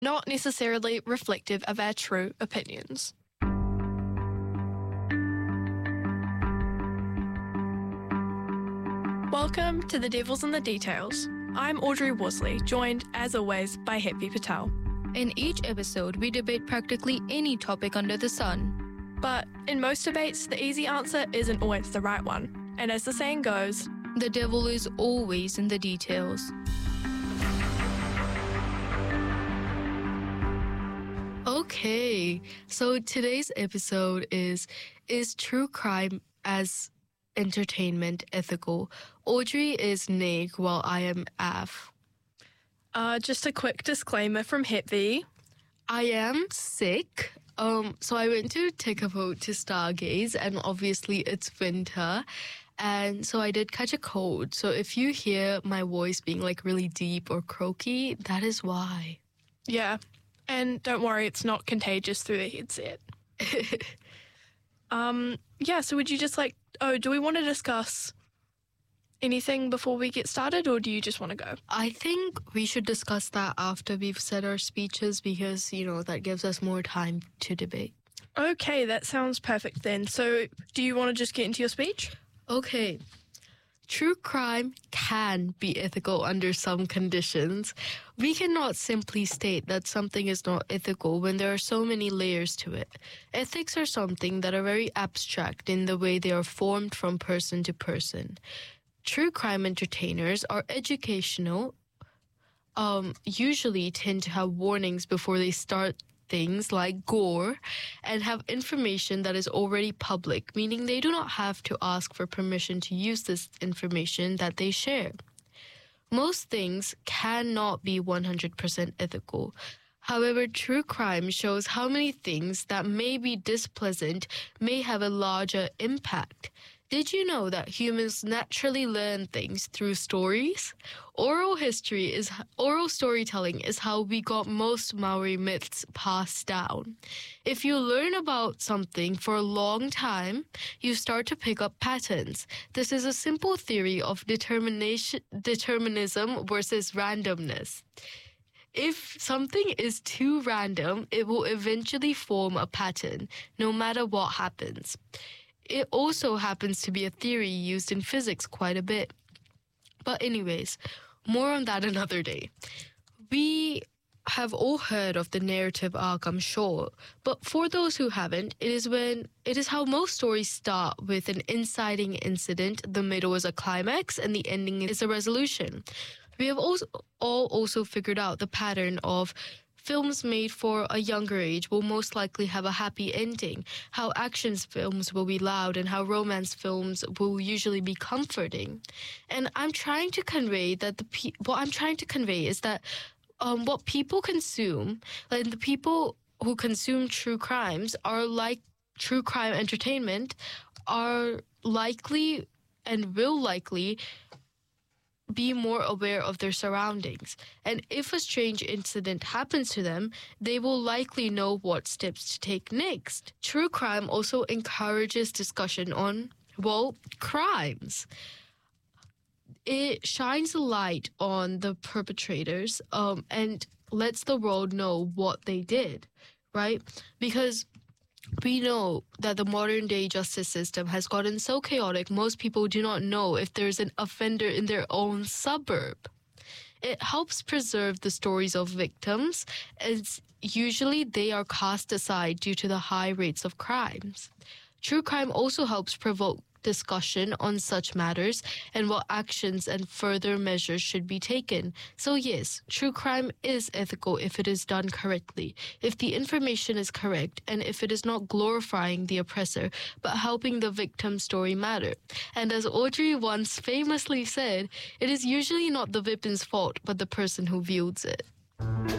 not necessarily reflective of our true opinions. Welcome to The Devils in the Details. I'm Audrey Worsley, joined, as always, by Hetvi Patel. In each episode, we debate practically any topic under the sun. But in most debates, the easy answer isn't always the right one. And as the saying goes, the devil is always in the details. Okay, so today's episode is true crime as entertainment ethical? Audrey is Nick while I am Af. Just a quick disclaimer from Hetvi. I am sick. So I went to Tekapo to stargaze, and obviously it's winter. And so I did catch a cold. So if you hear my voice being like really deep or croaky, that is why. Yeah. And don't worry, it's not contagious through the headset. So would you just do we want to discuss anything before we get started, or do you just want to go? I think we should discuss that after we've said our speeches because, that gives us more time to debate. Okay, that sounds perfect then. So do you want to just get into your speech? Okay. True crime can be ethical under some conditions. We cannot simply state that something is not ethical when there are so many layers to it. Ethics are something that are very abstract in the way they are formed from person to person. True crime entertainers are educational, usually tend to have warnings before they start things like gore, and have information that is already public, meaning they do not have to ask for permission to use this information that they share. Most things cannot be 100% ethical. However, true crime shows how many things that may be displeasant may have a larger impact. Did you know that humans naturally learn things through stories? Oral storytelling is how we got most Maori myths passed down. If you learn about something for a long time, you start to pick up patterns. This is a simple theory of determinism versus randomness. If something is too random, it will eventually form a pattern, no matter what happens. It also happens to be a theory used in physics quite a bit. But anyways, more on that another day. We have all heard of the narrative arc, I'm sure. But for those who haven't, it is how most stories start with an inciting incident, the middle is a climax, and the ending is a resolution. We have also figured out the pattern of films made for a younger age will most likely have a happy ending, how action films will be loud, and how romance films will usually be comforting. And I'm trying to convey that what people consume, like the people who consume true crimes are like true crime entertainment, are likely and will likely be more aware of their surroundings. And if a strange incident happens to them, they will likely know what steps to take next. True crime also encourages discussion on, crimes. It shines a light on the perpetrators and lets the world know what they did, right? Because we know that the modern-day justice system has gotten so chaotic, most people do not know if there's an offender in their own suburb. It helps preserve the stories of victims, as usually they are cast aside due to the high rates of crimes. True crime also helps provoke discussion on such matters and what actions and further measures should be taken. So yes, true crime is ethical if it is done correctly, if the information is correct, and if it is not glorifying the oppressor, but helping the victim's story matter. And as Audrey once famously said, it is usually not the victim's fault, but the person who wields it.